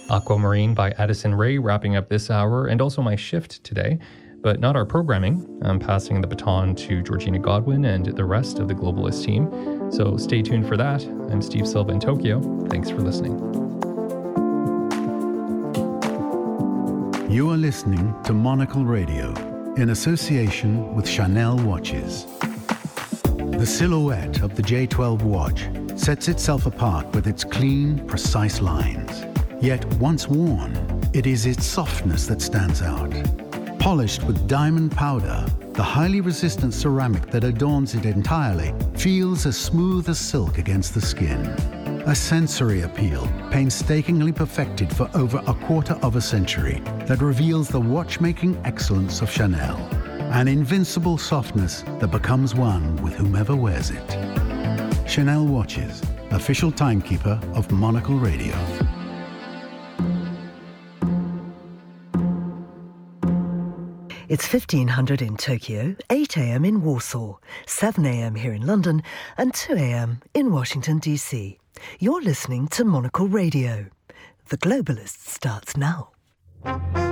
Aquamarine by Addison Rae wrapping up this hour, and also my shift today, but not our programming. I'm passing the baton to Georgina Godwin and the rest of the Globalist team, so stay tuned for that. I'm Steve Silva in Tokyo. Thanks for listening. You are listening to Monocle Radio in association with Chanel Watches. The silhouette of the J12 watch sets itself apart with its clean, precise lines. Yet once worn, it is its softness that stands out. Polished with diamond powder, the highly resistant ceramic that adorns it entirely feels as smooth as silk against the skin. A sensory appeal painstakingly perfected for over a quarter of a century that reveals the watchmaking excellence of Chanel. An invincible softness that becomes one with whomever wears it. Chanel Watches, official timekeeper of Monocle Radio. It's 1500 in Tokyo, 8 a.m. in Warsaw, 7 a.m. here in London, and 2 a.m. in Washington, D.C. You're listening to Monocle Radio. The Globalist starts now.